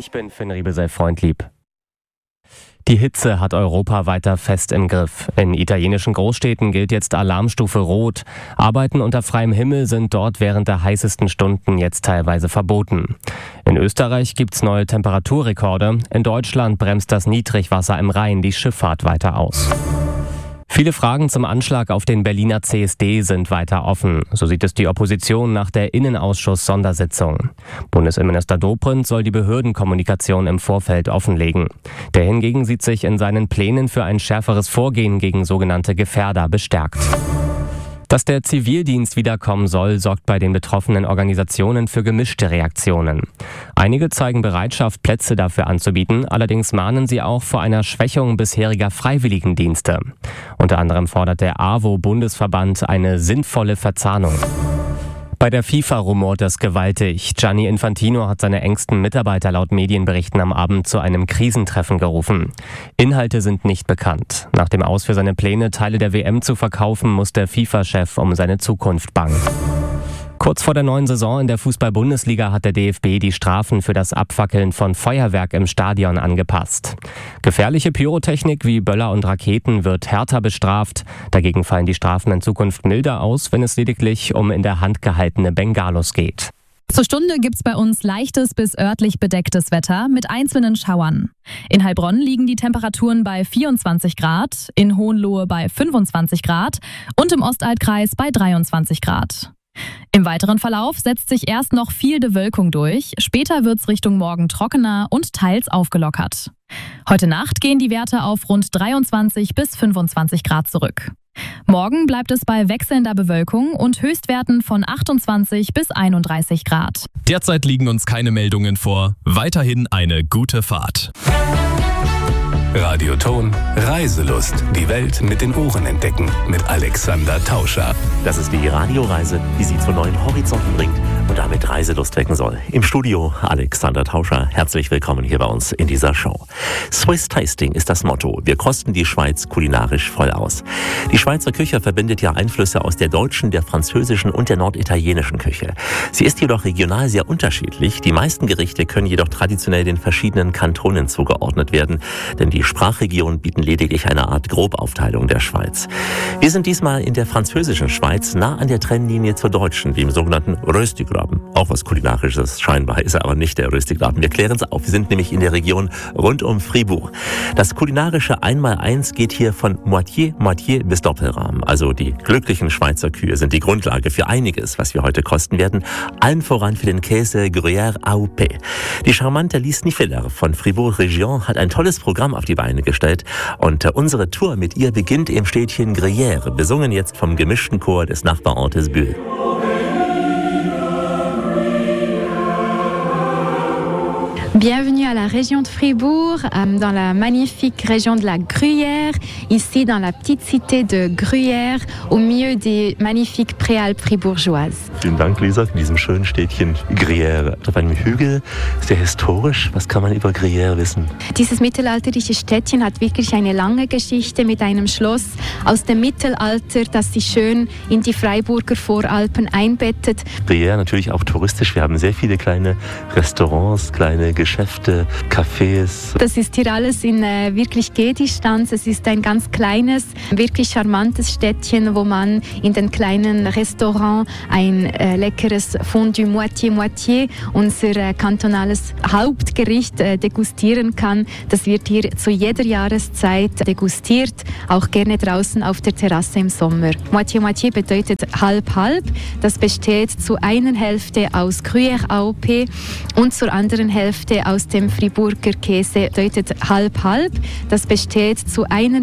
Ich bin Finn Riebesell-Freundlieb. Die Hitze hat Europa weiter fest im Griff. In italienischen Großstädten gilt jetzt Alarmstufe Rot. Arbeiten unter freiem Himmel sind dort während der heißesten Stunden jetzt teilweise verboten. In Österreich gibt's neue Temperaturrekorde. In Deutschland bremst das Niedrigwasser im Rhein die Schifffahrt weiter aus. Viele Fragen zum Anschlag auf den Berliner CSD sind weiter offen. So sieht es die Opposition nach der Innenausschuss-Sondersitzung. Bundesinnenminister Dobrindt soll die Behördenkommunikation im Vorfeld offenlegen. Der hingegen sieht sich in seinen Plänen für ein schärferes Vorgehen gegen sogenannte Gefährder bestärkt. Dass der Zivildienst wiederkommen soll, sorgt bei den betroffenen Organisationen für gemischte Reaktionen. Einige zeigen Bereitschaft, Plätze dafür anzubieten, allerdings mahnen sie auch vor einer Schwächung bisheriger Freiwilligendienste. Unter anderem fordert der AWO-Bundesverband eine sinnvolle Verzahnung. Bei der FIFA rumort es gewaltig. Gianni Infantino hat seine engsten Mitarbeiter laut Medienberichten am Abend zu einem Krisentreffen gerufen. Inhalte sind nicht bekannt. Nach dem Aus für seine Pläne, Teile der WM zu verkaufen, muss der FIFA-Chef um seine Zukunft bangen. Kurz vor der neuen Saison in der Fußball-Bundesliga hat der DFB die Strafen für das Abfackeln von Feuerwerk im Stadion angepasst. Gefährliche Pyrotechnik wie Böller und Raketen wird härter bestraft. Dagegen fallen die Strafen in Zukunft milder aus, wenn es lediglich um in der Hand gehaltene Bengalos geht. Zur Stunde gibt's bei uns leichtes bis örtlich bedecktes Wetter mit einzelnen Schauern. In Heilbronn liegen die Temperaturen bei 24 Grad, in Hohenlohe bei 25 Grad und im Ostaltkreis bei 23 Grad. Im weiteren Verlauf setzt sich erst noch viel Bewölkung durch, später wird's Richtung Morgen trockener und teils aufgelockert. Heute Nacht gehen die Werte auf rund 23 bis 25 Grad zurück. Morgen bleibt es bei wechselnder Bewölkung und Höchstwerten von 28 bis 31 Grad. Derzeit liegen uns keine Meldungen vor. Weiterhin eine gute Fahrt. Radioton Reiselust. Die Welt mit den Ohren entdecken. Mit Alexander Tauscher. Das ist die Radioreise, die Sie zu neuen Horizonten bringt und damit Reiselust wecken soll. Im Studio Alexander Tauscher. Herzlich willkommen hier bei uns in dieser Show. Swiss Tasting ist das Motto. Wir kosten die Schweiz kulinarisch voll aus. Die Schweizer Küche verbindet ja Einflüsse aus der deutschen, der französischen und der norditalienischen Küche. Sie ist jedoch regional sehr unterschiedlich. Die meisten Gerichte können jedoch traditionell den verschiedenen Kantonen zugeordnet werden, denn die Sprachregionen bieten lediglich eine Art Grobaufteilung der Schweiz. Wir sind diesmal in der französischen Schweiz, nah an der Trennlinie zur deutschen, wie im sogenannten Röstigraben. Auch was Kulinarisches scheinbar, ist aber nicht der Röstigraben. Wir klären es auf. Wir sind nämlich in der Region rund um Fribourg. Das kulinarische 1x1 geht hier von Moitié bis Doppelrahmen. Also die glücklichen Schweizer Kühe sind die Grundlage für einiges, was wir heute kosten werden. Allen voran für den Käse Gruyère AOP. Die charmante Lise Nifeler von Fribourg Region hat ein tolles Programm auf die Beine gestellt und unsere Tour mit ihr beginnt im Städtchen Gruyère, besungen jetzt vom gemischten Chor des Nachbarortes Bulle. Bienvenue à la région de Fribourg, dans la magnifique région de la Gruyère, ici dans la petite cité de Gruyère, au milieu des magnifiques Préalpes fribourgeoises. Vielen Dank, Lisa, in diesem schönen Städtchen Gruyère. Auf einem Hügel, sehr historisch. Was kann man über Gruyère wissen? Dieses mittelalterliche Städtchen hat wirklich eine lange Geschichte mit einem Schloss aus dem Mittelalter, das sich schön in die Freiburger Voralpen einbettet. Gruyère natürlich auch touristisch. Wir haben sehr viele kleine Restaurants, kleine Geschäfte, Cafés. Das ist hier alles in wirklich Gehdistanz. Es ist ein ganz kleines, wirklich charmantes Städtchen, wo man in den kleinen Restaurants ein leckeres Fondue Moitié, unser kantonales Hauptgericht, degustieren kann. Das wird hier zu jeder Jahreszeit degustiert, auch gerne draußen auf der Terrasse im Sommer. Moitié bedeutet halb-halb. Das besteht zu einer Hälfte aus Gruyère AOP und zur anderen Hälfte aus dem Friburger Käse, bedeutet halb-halb. Das besteht zu einer